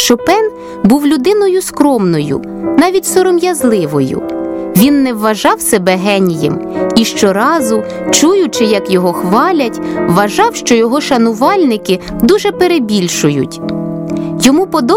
Шопен був людиною скромною, навіть сором'язливою. Він не вважав себе генієм і щоразу, чуючи, як його хвалять, вважав, що його шанувальники дуже перебільшують. Йому